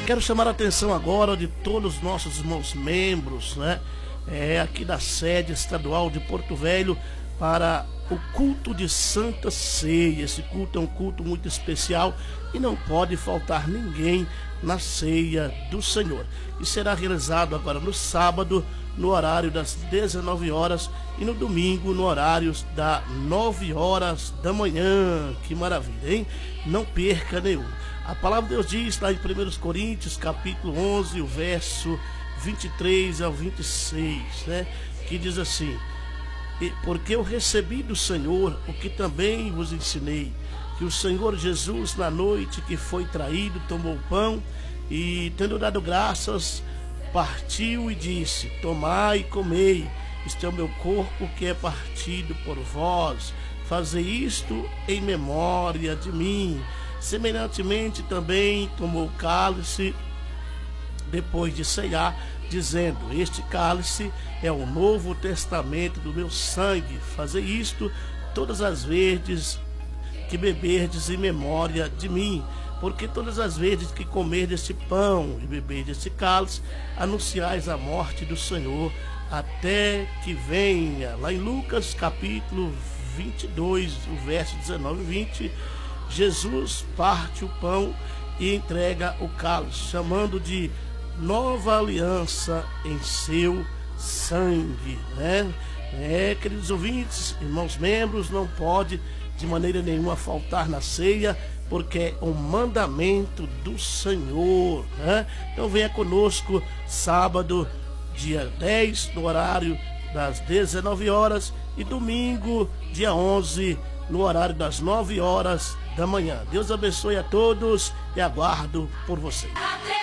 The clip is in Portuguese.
quero chamar a atenção agora de todos os nossos irmãos membros, né? Aqui da sede estadual de Porto Velho, para o culto de Santa Ceia. Esse culto é um culto muito especial e não pode faltar ninguém na ceia do Senhor. E será realizado agora no sábado, no horário das 19 horas e no domingo, no horário das 9 horas da manhã. Que maravilha, hein? Não perca nenhum. A palavra de Deus diz lá em 1 Coríntios, capítulo 11, o verso 23 ao 26, né? Que diz assim: porque eu recebi do Senhor o que também vos ensinei, que o Senhor Jesus, na noite que foi traído, tomou o pão e, tendo dado graças, partiu e disse: tomai e comei, este é o meu corpo que é partido por vós, fazei isto em memória de mim. Semelhantemente também tomou o cálice depois de ceiar, dizendo: este cálice é o novo testamento do meu sangue, fazei isto todas as vezes que beberdes em memória de mim. Porque todas as vezes que comerdes este pão e beberdes este cálice, anunciais a morte do Senhor até que venha. Lá em Lucas capítulo 22, o verso 19 e 20, Jesus parte o pão e entrega o cálice, chamando de nova aliança em seu sangue, né? Queridos ouvintes, irmãos membros, não pode de maneira nenhuma faltar na ceia, porque é um mandamento do Senhor, né? Então venha conosco sábado, dia 10, no horário das 19 horas e domingo, dia 11, no horário das 9 horas da manhã. Deus abençoe a todos e aguardo por vocês.